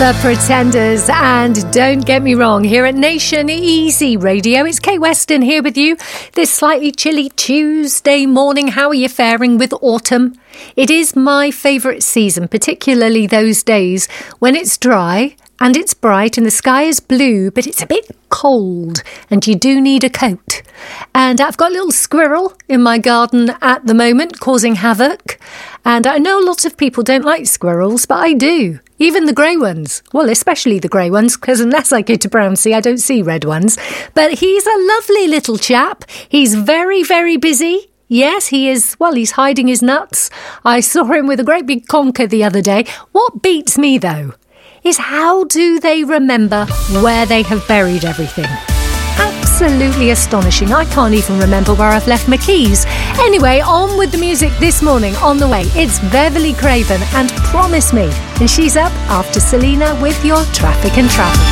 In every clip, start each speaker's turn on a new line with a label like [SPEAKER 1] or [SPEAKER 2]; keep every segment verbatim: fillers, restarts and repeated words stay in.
[SPEAKER 1] The Pretenders, and don't get me wrong, here at Nation Easy Radio, it's Kate Weston here with you this slightly chilly Tuesday morning. How are you faring with autumn? It is my favourite season, particularly those days when it's dry and it's bright and the sky is blue, but it's a bit cold and you do need a coat. And I've got a little squirrel in my garden at the moment causing havoc. And I know lots of people don't like squirrels, but I do. Even the grey ones. Well, especially the grey ones, because unless I go to Brownsea, I don't see red ones. But he's a lovely little chap. He's very, very busy. Yes, he is. Well, he's hiding his nuts. I saw him with a great big conker the other day. What beats me, though, is how do they remember where they have buried everything? Absolutely astonishing. I can't even remember where I've left my keys. Anyway, on with the music this morning. On the way, it's Beverly Craven and Promise Me. And she's up after Selena with your Traffic and Travel.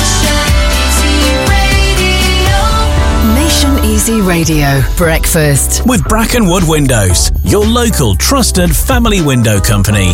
[SPEAKER 2] Nation Easy Radio. Breakfast
[SPEAKER 3] with Brackenwood Windows, your local trusted family window company.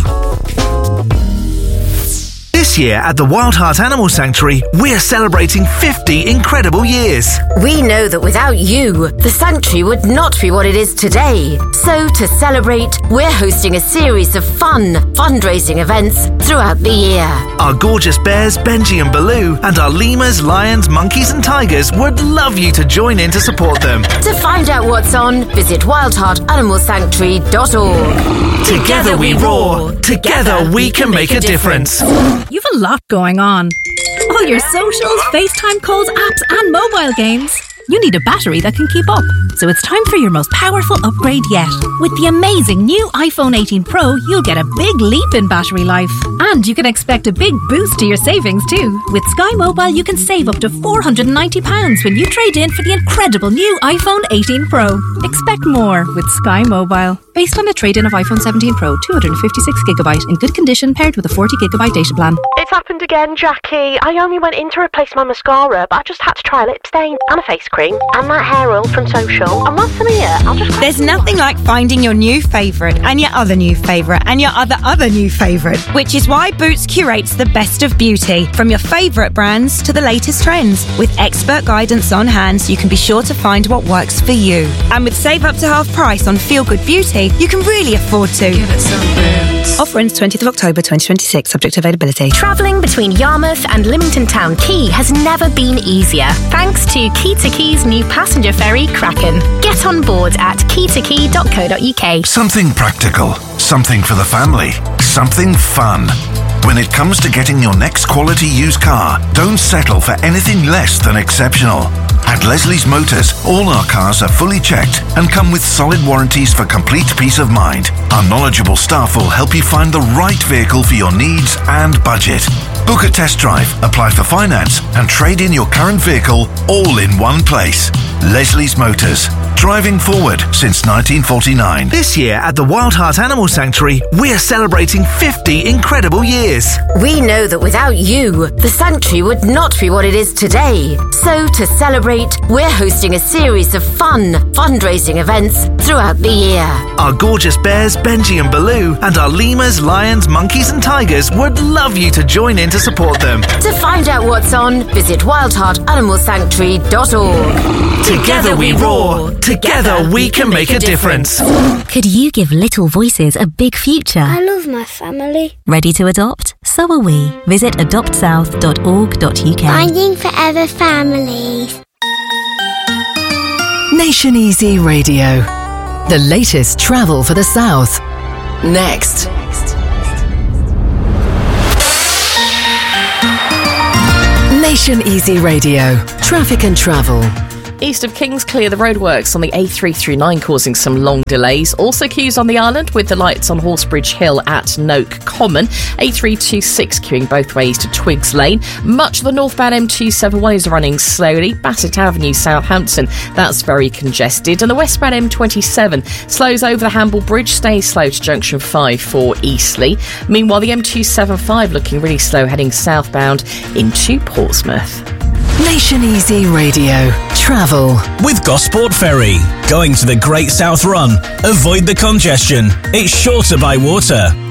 [SPEAKER 4] This year at the Wild Heart Animal Sanctuary, we're celebrating fifty incredible years.
[SPEAKER 5] We know that without you, the sanctuary would not be what it is today. So to celebrate, we're hosting a series of fun fundraising events throughout the year.
[SPEAKER 4] Our gorgeous bears, Benji and Baloo, and our lemurs, lions, monkeys and tigers would love you to join in to support them.
[SPEAKER 5] To find out what's on, visit wild heart animal sanctuary dot org.
[SPEAKER 4] Together we roar. Together we can make a difference.
[SPEAKER 6] You've a lot going on. All your socials, FaceTime calls, apps and mobile games. You need a battery that can keep up. So it's time for your most powerful upgrade yet. With the amazing new iPhone eighteen Pro, you'll get a big leap in battery life. And you can expect a big boost to your savings too. With Sky Mobile, you can save up to four hundred ninety pounds when you trade in for the incredible new iPhone eighteen Pro. Expect more with Sky Mobile. Based on a trade-in of iPhone seventeen Pro, two hundred fifty-six gigabyte in good condition paired with a forty gigabyte data plan.
[SPEAKER 7] It's happened again, Jackie. I only went in to replace my mascara, but I just had to try a lip stain and a face cream and that hair oil from Social. And once I'm here, I'll just...
[SPEAKER 8] There's nothing like finding your new favourite and your other new favourite and your other other new favourite, which is why Boots curates the best of beauty, from your favourite brands to the latest trends. With expert guidance on hand, you can be sure to find what works for you. And with save up to half price on Feel Good Beauty, you can really afford to.
[SPEAKER 2] Give it some Boots.
[SPEAKER 8] Offer ends twentieth of October twenty twenty-six, subject to availability.
[SPEAKER 9] Travelling between Yarmouth and Lymington Town Quay has never been easier, thanks to Key to Key's new passenger ferry, Kraken. Get on board at key to key dot co dot uk.
[SPEAKER 10] Something practical, something for the family, something fun. When it comes to getting your next quality used car, don't settle for anything less than exceptional. At Leslie's Motors, all our cars are fully checked and come with solid warranties for complete peace of mind. Our knowledgeable staff will help you find the right vehicle for your needs and budget. Book a test drive, apply for finance and trade in your current vehicle all in one place. Leslie's Motors. Driving forward since nineteen forty-nine.
[SPEAKER 4] This year at the Wild Heart Animal Sanctuary, we're celebrating fifty incredible years.
[SPEAKER 5] We know that without you, the sanctuary would not be what it is today. So to celebrate, we're hosting a series of fun fundraising events throughout the year.
[SPEAKER 4] Our gorgeous bears, Benji and Baloo, and our lemurs, lions, monkeys and tigers would love you to join in to support them.
[SPEAKER 5] To find out what's on, visit wild heart animal sanctuary dot org.
[SPEAKER 4] Together we roar. Together we can make a difference.
[SPEAKER 9] Could you give little voices a big future?
[SPEAKER 11] I love my family.
[SPEAKER 9] Ready to adopt? So are we. Visit adopt south dot org dot uk.
[SPEAKER 11] Finding forever families.
[SPEAKER 2] Nation Easy Radio. The latest travel for the South. Next. Nation Easy Radio. Traffic and travel.
[SPEAKER 12] East of Kings Clear, the roadworks on the A three thirty-nine causing some long delays. Also queues on the island with the lights on Horsebridge Hill at Noak Common. A three twenty-six queuing both ways to Twigs Lane. Much of the northbound M two seventy-one is running slowly. Bassett Avenue, Southampton, that's very congested. And the westbound M twenty-seven slows over the Hamble Bridge, stays slow to junction five for Eastleigh. Meanwhile, the M two seventy-five looking really slow heading southbound into Portsmouth.
[SPEAKER 2] Nation Easy Radio. Travel.
[SPEAKER 3] With Gosport Ferry. Going to the Great South Run. Avoid the congestion. It's shorter by water.